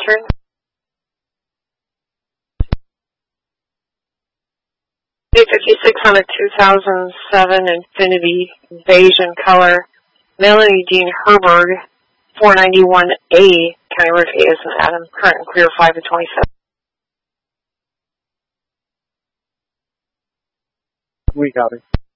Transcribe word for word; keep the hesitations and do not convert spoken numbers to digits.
Catherine. eight fifty-six on a two thousand seven Infiniti beige in color. Melanie Dean Herberg, four ninety-one A, County Road A is an Adam, current and clear five to twenty-seven. We copy.